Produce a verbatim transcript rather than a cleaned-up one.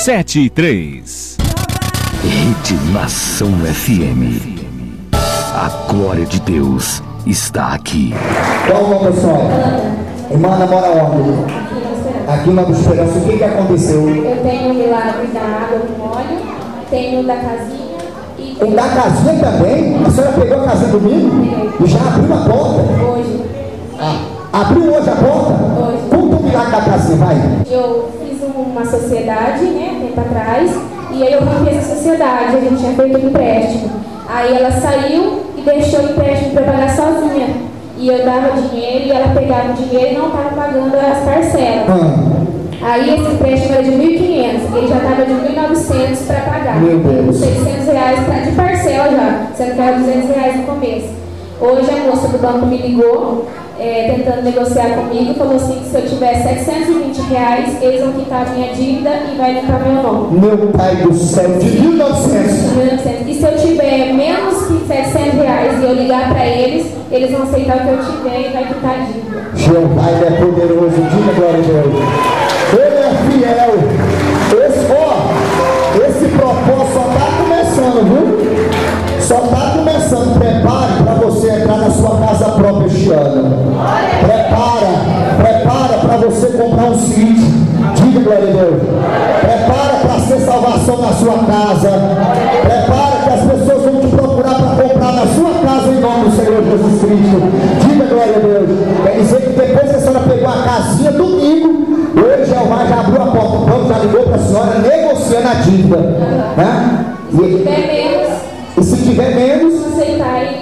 sete e três. Rede Nação F M. A glória de Deus está aqui. Qual o nome da senhora? Irmã mora onde? Aqui na Esperança. O que que aconteceu? Eu tenho o milagre da água com óleo, tenho o da casinha e... O da casinha também? A senhora pegou a casinha domingo? E já abriu a porta? Hoje. Ah, abriu hoje a porta? Hoje. Conta o milagre da casinha, vai. Eu fiz uma sociedade, né, tempo atrás, e aí eu rompi essa sociedade, a gente tinha feito um empréstimo. Aí ela saiu e deixou o empréstimo para pagar sozinha. E eu dava dinheiro e ela pegava o dinheiro e não estava pagando as parcelas. Ah. Aí esse empréstimo era de mil e quinhentos, ele já estava de mil e novecentos para pagar. Meu Deus. seiscentos reais pra, de parcela já, sendo que era duzentos reais no começo. Hoje a moça do banco me ligou, é, tentando negociar comigo, falou assim que se eu tiver setecentos e vinte reais, eles vão quitar a minha dívida e vai limpar meu nome. Meu pai do céu, de mil e novecentos. E se eu tiver menos que setecentos reais e eu ligar para eles, eles vão aceitar o que eu tiver e vai quitar a dívida. Jeová, ele é poderoso, diga glória a Deus. Ele é fiel. Esse, ó, esse propósito só está começando, viu? Só está começando. Prepare para você entrar na sua casa própria este ano. Prepara, prepara para você comprar um sítio. Diga glória a Deus. Prepara para ser salvação na sua casa. Prepara que as pessoas vão te procurar para comprar na sua casa em nome do Senhor Jesus Cristo. Diga glória a Deus. Quer dizer que depois que a senhora pegou a casinha domingo, hoje Jeová já abriu a porta. O banco já ligou para a senhora negociando a dívida. Né? Se tiver menos, E se tiver menos, aceitar.